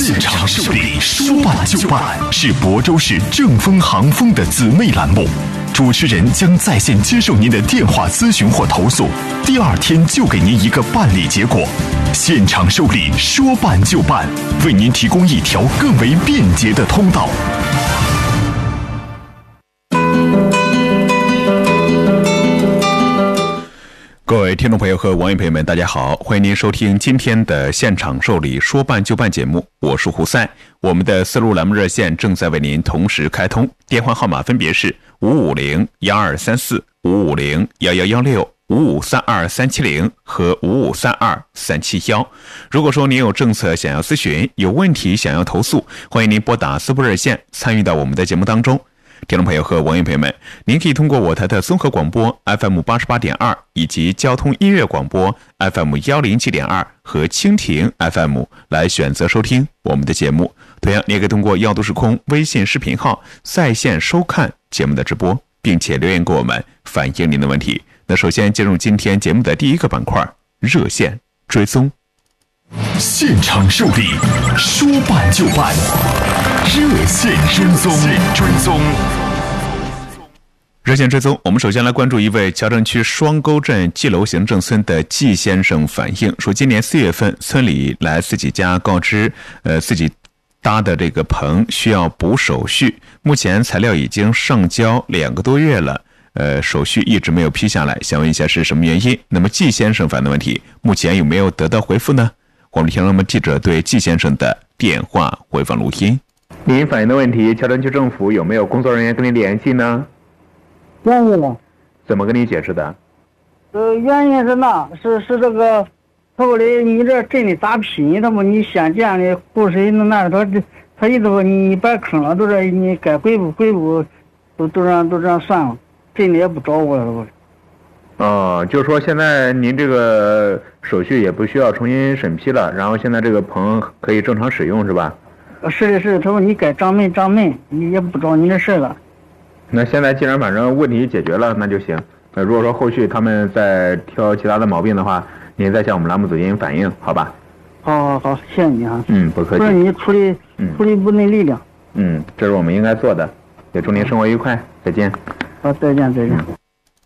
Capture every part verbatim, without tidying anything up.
现场受理，说办就办，是亳州市正丰航丰的姊妹栏目。主持人将在线接受您的电话咨询或投诉，第二天就给您一个办理结果。现场受理，说办就办，为您提供一条更为便捷的通道。各位听众朋友和网友朋友们，大家好，欢迎您收听今天的现场受理说办就办节目，我是胡赛。我们的四路栏目热线正在为您同时开通，电话号码分别是五五零幺二三四、五五零幺幺幺六、五五三二三七零和五五三二三七幺。如果说您有政策想要咨询，有问题想要投诉，欢迎您拨打四部热线参与到我们的节目当中。听众朋友和网友朋友们，您可以通过我台的综合广播 F M 八十八点二，以及交通音乐广播 F M 幺零七点二和蜻蜓 F M 来选择收听我们的节目。同样，你也可以通过药都时空微信视频号在线收看节目的直播，并且留言给我们反映您的问题。那首先进入今天节目的第一个板块，热线追踪。现场受理，说办就办，热线追踪。追踪热线追踪，我们首先来关注一位桥城区双沟镇季楼行政村的季先生反映说，今年四月份村里来自己家告知，呃，自己搭的这个棚需要补手续，目前材料已经上交两个多月了，呃，手续一直没有批下来，想问一下是什么原因？那么季先生反映的问题，目前有没有得到回复呢？我们听了我们记者对季先生的电话回放录音。您反映的问题，桥城区政府有没有工作人员跟您联系呢？ 联系了。 怎么跟你解释的？ 呃，原因是那，是是这个，他说的你这镇里咋批？他说你先建的湖水那那他这他一直说你摆坑了，都是你该回补回补，都都让都这样算了，镇里也不找我了都。 哦，就是说现在您这个手续也不需要重新审批了，然后现在这个棚可以正常使用是吧？ 是的是，他说你该涨煤涨煤，你也不找你的事了。 那现在既然反正问题解决了，那就行。呃，如果说后续他们再挑其他的毛病的话，您再向我们栏目组进行反映，好吧？ 好好好，谢谢你啊。 嗯，不客气。 不是你出力， 嗯， 出力不内力量。 嗯，这是我们应该做的。也祝您生活愉快，再见。 好，再见再见。嗯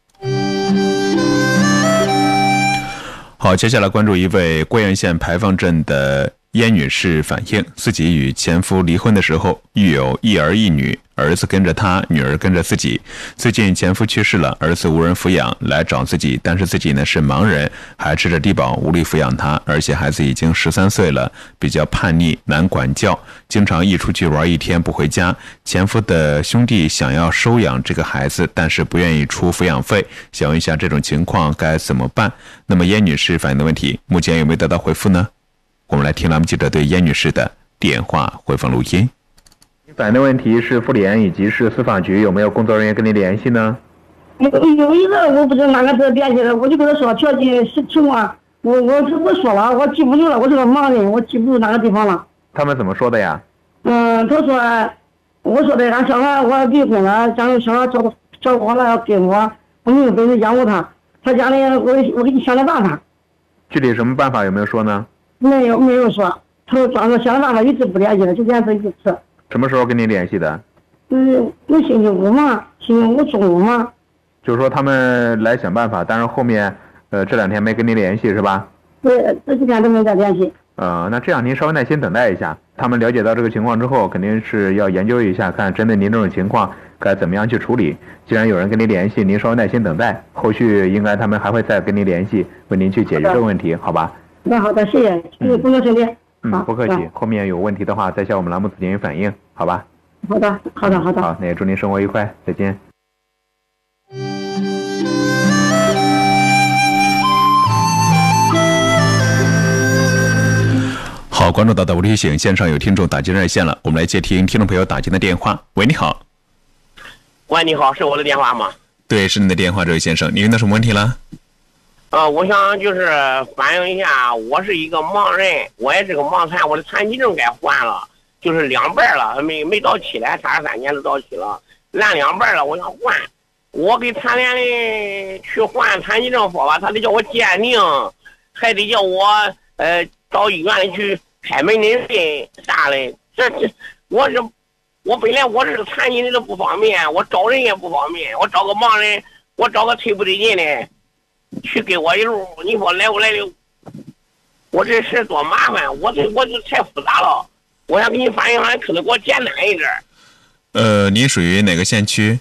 好，接下来关注一位郭源县牌坊镇的燕女士反映，自己与前夫离婚的时候育有一儿一女，儿子跟着她，女儿跟着自己。最近前夫去世了，儿子无人抚养，来找自己，但是自己呢是盲人，还吃着低保，无力抚养他，而且孩子已经十三岁了，比较叛逆，难管教，经常一出去玩一天不回家。前夫的兄弟想要收养这个孩子，但是不愿意出抚养费，想问一下这种情况该怎么办？那么燕女士反映的问题，目前有没有得到回复呢？我们来听栏目记者对燕女士的电话回放录音。反映的问题是妇联以及是司法局有没有工作人员跟你联系呢？ 有有一个我不知道哪个是联系的，我就跟他说条件情况，我我我说了，我记不住了，我是个盲人，我记不住哪个地方了。 他们怎么说的呀？ 嗯，他说，我说的俺小孩我离婚了，将来小孩找找好了要跟我，我没有本事养活他，他家里我我给你想点办法。 具体什么办法有没有说呢？ 没有没有说，他说装着想点办法，一直不联系了，就这样子一次。 什么时候跟你联系的？ 嗯，那星期五嘛，星期五中午嘛。 就是说他们来想办法，但是后面呃这两天没跟你联系是吧？ 对，这几天都没再联系。 呃，那这样您稍微耐心等待一下，他们了解到这个情况之后，肯定是要研究一下，看针对您这种情况该怎么样去处理。既然有人跟您联系，您稍微耐心等待，后续应该他们还会再跟您联系，为您去解决这个问题，好吧？ 那好的，谢谢，谢谢工作顺利。 嗯，不客气。后面有问题的话，再向我们栏目组进行反映，好吧？ 好的，好的，好的。 好，那也祝您生活愉快，再见。好，关注到的无提醒，线上有听众打进热线了，我们来接听听众朋友打进的电话。喂，你好。 喂，你好，是我的电话吗？ 对，是你的电话，这位先生，你遇到什么问题了？ 呃，我想就是反映一下，我是一个盲人，我也是个盲残，我的残疾证该换了，就是两半了，没没到期来，三十三年都到期了，烂两半了，我想换。我给残联的去换残疾证说吧，他得叫我鉴定，还得叫我呃到医院里去开门领费啥的，这这我这我本来我是残疾人都不方便，我找人也不方便，我找个盲人，我找个忒不得劲的去给我一路，你说来不来的？我这事多麻烦，我这我这太复杂了。我想给你反映，可能给我简单一点。 呃，你属于哪个县区？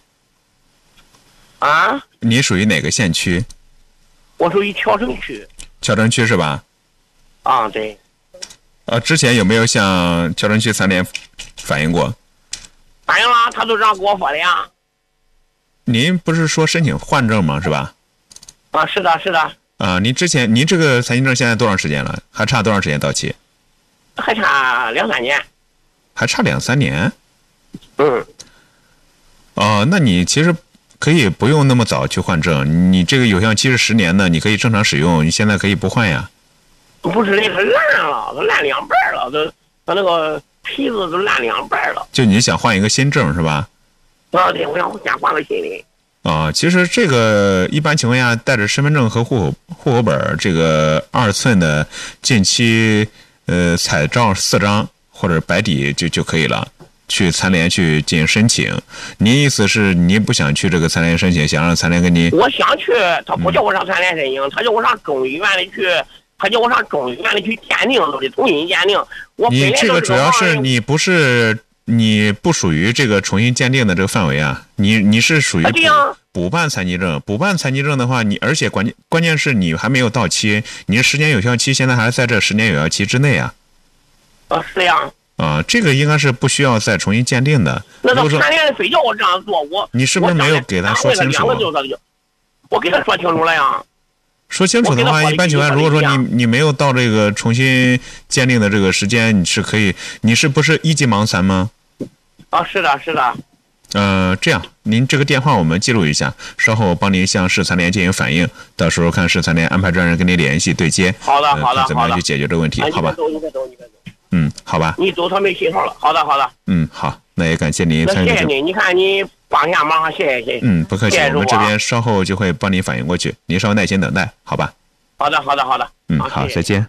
啊？ 你属于哪个县区？ 我属于谯城区。 谯城区是吧？ 啊，对。 呃，之前有没有向谯城区残联反映过？ 反映了，他都这样给我说的呀。 您不是说申请换证吗？是吧？ 啊，是的，是的。 啊，您之前您这个残疾证现在多长时间了？还差多长时间到期？ 还差两三年。 还差两三年？ 嗯。 哦，那你其实可以不用那么早去换证，你这个有效期是十年的，你可以正常使用，你现在可以不换呀。 不是，那个烂了，都烂两半了，都它那个皮子都烂两半了。 就你想换一个新证是吧？ 啊，对，我想先换个新的。 啊，其实这个一般情况下带着身份证和户口户口本这个二寸的近期呃彩照四张或者白底就就可以了，去残联去进行申请。您意思是您不想去这个残联申请，想让残联给你？ 我想去，他不叫我上残联申请，他叫我上中医院里去，他叫我上中医院里去鉴定，都得重新鉴定。我你这个主要是你不是。你不属于这个重新鉴定的这个范围啊，你你是属于补补办残疾证，补办残疾证的话，你而且关键关键是你还没有到期，你的十年有效期现在还是在这十年有效期之内啊。 啊，是呀。 啊，这个应该是不需要再重新鉴定的。 那他残联非叫我这样做，我你是不是没有给他说清楚？ 我给他说清楚了呀。 说清楚的话，一般情况下，如果说你你没有到这个重新鉴定的这个时间，你是可以，你是不是一级盲残吗？ 啊，是的，是的。 呃，这样，您这个电话我们记录一下，稍后我帮您向市残联进行反映，到时候看市残联安排专人跟您联系对接。 好的，好的，好的。 怎么样去解决这个问题？好吧。 你别走，你别走。 嗯，好吧。 你走，他没信号了。好的，好的。 嗯，好，那也感谢您参与。 谢谢你，你看你帮一下忙，谢谢谢谢。 嗯，不客气，我们这边稍后就会帮您反映过去，您稍微耐心等待，好吧？ 好的，好的，好的。 嗯，好，再见。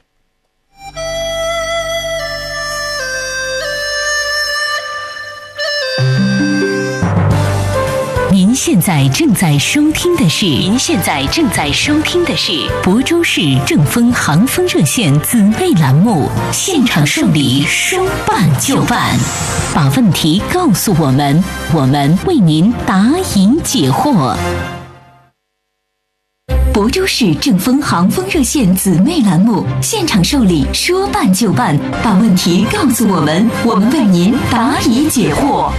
您现在正在收听的是，您现在正在收听的是亳州市正风航风热线姊妹栏目，现场受理，说办就办，把问题告诉我们，我们为您答疑解惑。亳州市正风航风热线姊妹栏目，现场受理，说办就办，把问题告诉我们，我们为您答疑解惑。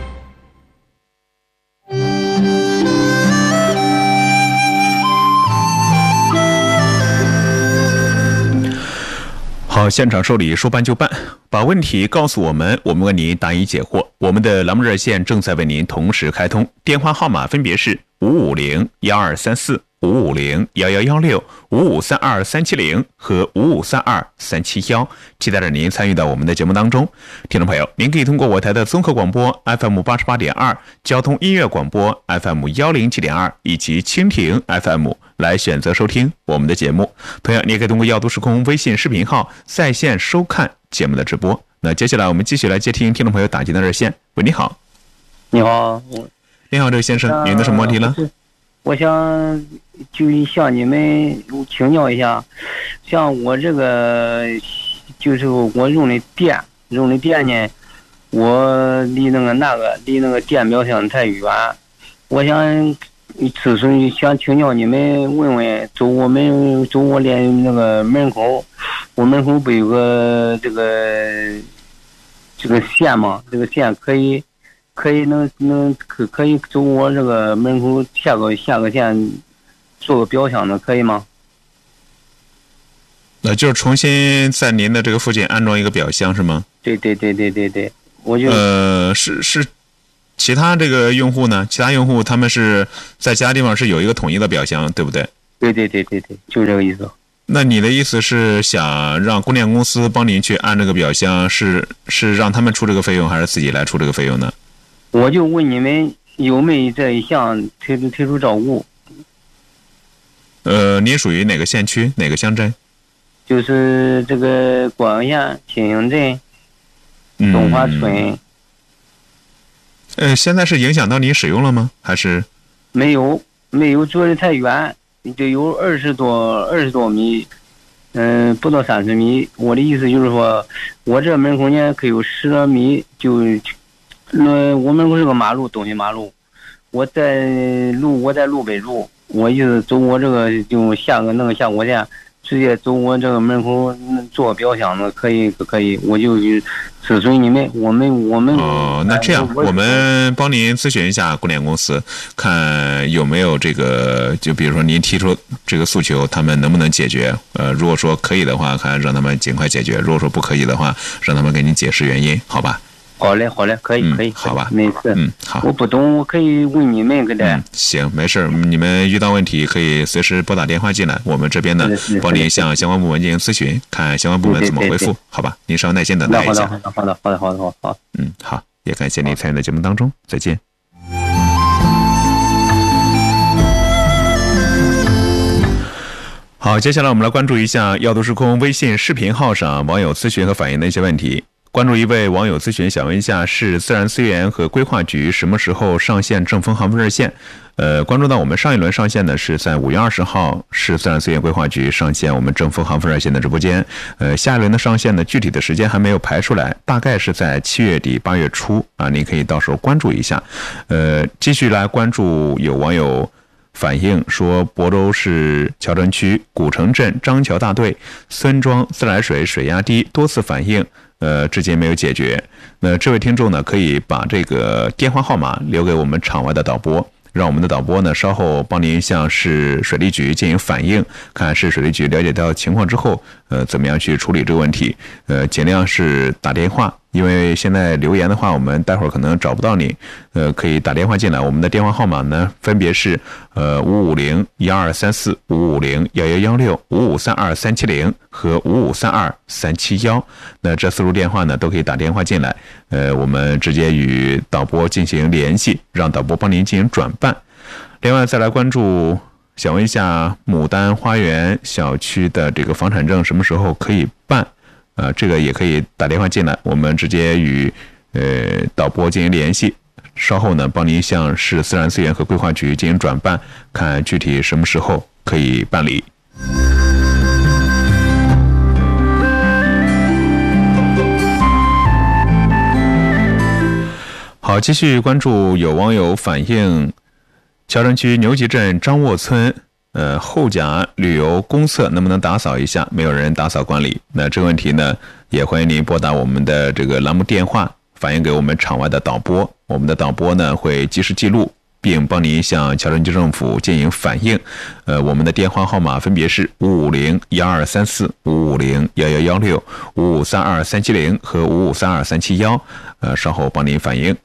好，现场受理，说办就办，把问题告诉我们，我们为您答疑解惑。我们的栏目热线正在为您同时开通，电话号码分别是五五零幺二三四、五五零幺幺幺六、五五三二三七零和五五三二三七幺，期待着您参与到我们的节目当中。听众朋友，您可以通过我台的综合广播 F M 八十八点二、交通音乐广播 F M 幺零七点二以及蜻蜓 F M 来选择收听我们的节目。同样，你也可以通过耀都时空微信视频号在线收看节目的直播。那接下来我们继续来接听听众朋友打进的热线。喂，你好。 你好。 你好，这位先生，您的什么问题呢？ 我想就向你们请教一下，像我这个就是我用的电用的电呢，我离那个那个离那个电表线太远，我想此时想请教你们问问，走我们走我连那个门口，我门口不有个这个这个线吗？这个线可以。可以能能可可以走我这个门口下个下个线做个标箱的，可以吗？ 那就是重新在您的这个附近安装一个表箱是吗？ 对对对对对对，我就呃是是，其他这个用户呢？其他用户他们是在其他地方是有一个统一的表箱，对不对？ 对对对对对，就这个意思。 那你的意思是想让供电公司帮您去安这个表箱，是是让他们出这个费用，还是自己来出这个费用呢？ 我就问你们有没有这一项推出推出照顾？ 呃，您属于哪个县区哪个乡镇？ 就是这个广县新兴镇东华村。嗯、 呃，现在是影响到你使用了吗？还是没有没有，坐的太远，就有二十多二十多米，嗯、呃，不到三十米。我的意思就是说，我这门口呢可有十多米，就那我门口是个马路，东西马路，我在路我在路北路，我意思走我这个就下个那个下国线。直接走我这个门口做标箱子可以可以，我就去咨询你们，我们我们哦，那这样我们帮您咨询一下供电公司，看有没有这个，就比如说您提出这个诉求，他们能不能解决？呃，如果说可以的话，看让他们尽快解决；如果说不可以的话，让他们给您解释原因，好吧？ 好嘞，好嘞，可以， 嗯、 可以， 好吧， 没事。 嗯，好。 我不懂，我可以问你们，给他、 嗯。行，没事，你们遇到问题可以随时拨打电话进来，我们这边呢帮您向相关部门进行咨询，看相关部门怎么回复， 对对对好吧？您稍微耐心等待一下。 好的，好的，好的，好的，好的，好。 嗯，好，也感谢您参与到节目当中，再见。好，接下来我们来关注一下耀都时空微信视频号上网友咨询和反映的一些问题。关注一位网友咨询，想问一下市自然资源和规划局什么时候上线正风航风热线？呃，关注到我们上一轮上线呢是在五月二十号，市自然资源规划局上线我们正风航风热线的直播间。呃，下一轮的上线呢，具体的时间还没有排出来，大概是在七月底八月初啊，您可以到时候关注一下。呃，继续来关注有网友反映说，亳州市谯川区古城镇张桥大队孙庄自来水水压低，多次反映。呃，至今没有解决。那这位听众呢，可以把这个电话号码留给我们场外的导播，让我们的导播呢稍后帮您向市水利局进行反映，看市水利局了解到情况之后，呃，怎么样去处理这个问题。呃，尽量是打电话，因为现在留言的话，我们待会儿可能找不到你。呃，可以打电话进来，我们的电话号码呢分别是呃五五零一二三四、五五零幺幺幺六、五五三二三七零和五五三二三七幺。那这四路电话呢都可以打电话进来，呃，我们直接与导播进行联系，让导播帮您进行转办。另外再来关注，想问一下牡丹花园小区的这个房产证什么时候可以办？呃，这个也可以打电话进来，我们直接与呃导播进行联系。稍后呢，帮您向市自然资源和规划局进行转办，看具体什么时候可以办理。好，继续关注有网友反映，谯川区牛集镇张沃村呃后甲旅游公厕能不能打扫一下？没有人打扫管理。那这个问题呢，也欢迎您拨打我们的这个栏目电话，反映给我们场外的导播，我们的导播呢会及时记录，并帮您向谯川区政府进行反映。呃，我们的电话号码分别是五五零一二三四、五五零幺幺幺六、五五三二三七零和五五三二三七幺。呃，稍后帮您反映。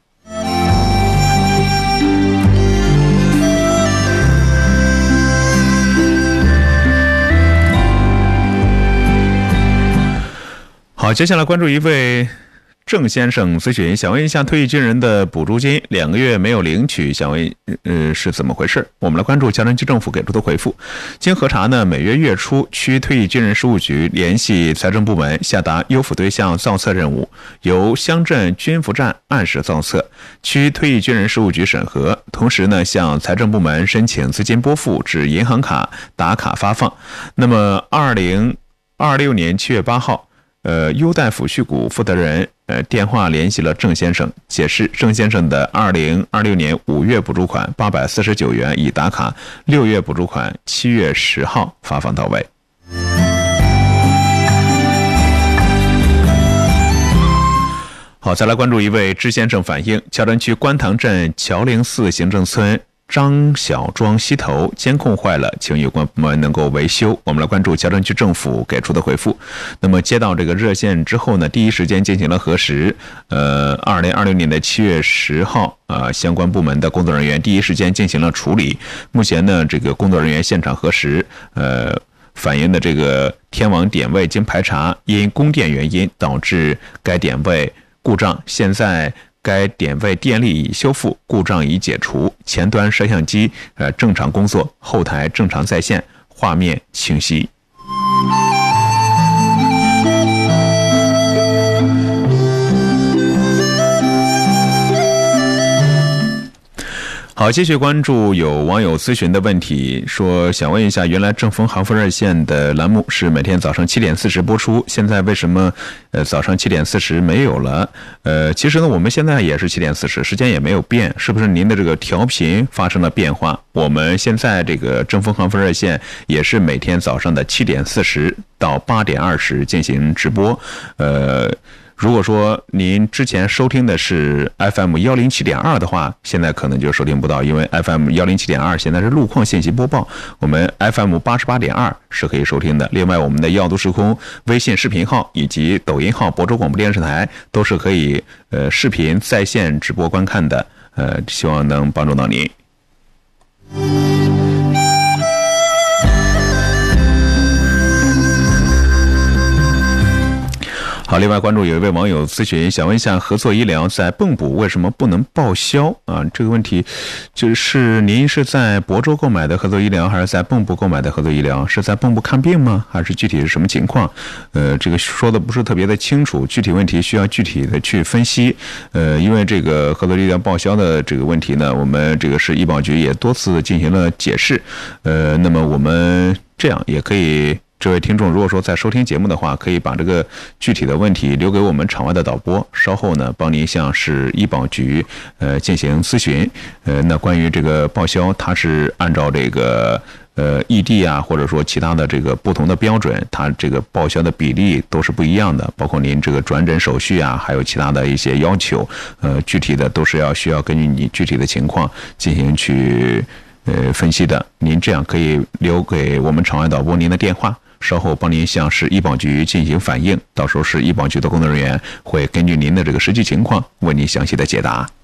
好，接下来关注一位郑先生咨询，想问一下退役军人的补助金两个月没有领取，想问呃是怎么回事？我们来关注谯川区政府给出的回复。经核查呢，每月月初区退役军人事务局联系财政部门下达优抚对象造册任务，由乡镇军服站按时造册，区退役军人事务局审核，同时呢向财政部门申请资金拨付至银行卡打卡发放。那么二零二六年七月八号。呃，优待抚恤股负责人呃电话联系了郑先生，解释郑先生的二零二六年五月补助款八百四十九元已打卡，六月补助款七月十号发放到位。好，再来关注一位支先生反映，谯川区观塘镇乔陵寺行政村张小庄西头监控坏了，请有关部门能够维修。我们来关注谯川区政府给出的回复。那么接到这个热线之后呢，第一时间进行了核实。呃，二零二六年的七月十号啊、呃，相关部门的工作人员第一时间进行了处理。目前呢，这个工作人员现场核实，呃，反映的这个天网点位经排查，因供电原因导致该点位故障，现在该点位电力已修复，故障已解除，前端摄像机呃正常工作，后台正常在线，画面清晰。 好，继续关注有网友咨询的问题，说想问一下，原来正风航风热线的栏目是每天早上七点四十播出，现在为什么呃早上七点四十没有了？呃，其实呢，我们现在也是七点四十，时间也没有变，是不是您的这个调频发生了变化？我们现在这个正风航风热线也是每天早上的七点四十到八点二十进行直播，呃。如果说您之前收听的是 F M 一零七点二 的话，现在可能就收听不到，因为 F M 一零七点二 现在是路况信息播报，我们 F M 八十八点二 是可以收听的。另外，我们的耀都时空微信视频号以及抖音号、亳州广播电视台都是可以呃视频在线直播观看的，呃，希望能帮助到您。好，另外关注有一位网友咨询，想问一下，合作医疗在蚌埠为什么不能报销啊？这个问题就是您是在亳州购买的合作医疗，还是在蚌埠购买的合作医疗？是在蚌埠看病吗？还是具体是什么情况？呃，这个说的不是特别的清楚，具体问题需要具体的去分析。呃，因为这个合作医疗报销的这个问题呢，我们这个市医保局也多次进行了解释。呃，那么我们这样也可以。这位听众，如果说在收听节目的话，可以把这个具体的问题留给我们场外的导播，稍后呢帮您向市医保局呃进行咨询。呃，那关于这个报销，它是按照这个呃异地啊，或者说其他的这个不同的标准，它这个报销的比例都是不一样的，包括您这个转诊手续啊，还有其他的一些要求，呃，具体的都是要需要根据你具体的情况进行去呃分析的。您这样可以留给我们场外导播您的电话。稍后帮您向市医保局进行反映，到时候市医保局的工作人员会根据您的这个实际情况为您详细的解答。